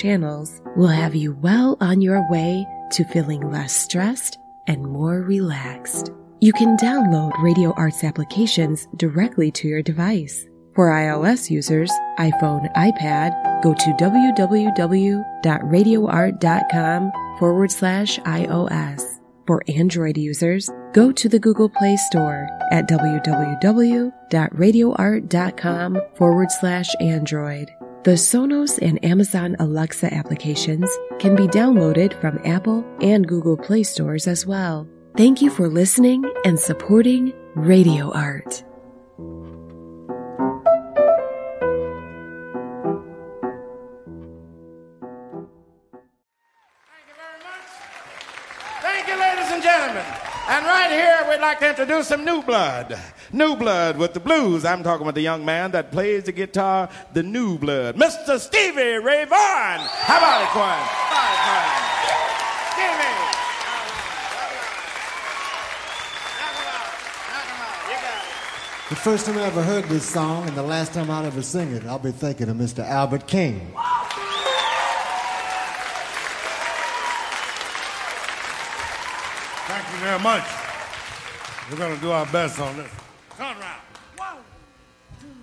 channels will have you well on your way to feeling less stressed and more relaxed. You can download Radio Arts applications directly to your device. For iOS users, iPhone, iPad, go to www.radioart.com/iOS. For Android users, go to the Google Play Store at www.radioart.com/Android. The Sonos and Amazon Alexa applications can be downloaded from Apple and Google Play stores as well. Thank you for listening and supporting Radio Art. Thank you, ladies and gentlemen. And right here, we'd like to introduce some new blood. New blood with the blues. I'm talking about the young man that plays the guitar, the new blood, Mr. Stevie Ray Vaughan. How about it, Quan? Stevie. The first time I ever heard this song and the last time I'll ever sing it, I'll be thinking of Mr. Albert King. Thank you very much. We're going to do our best on this. Turn around. 1,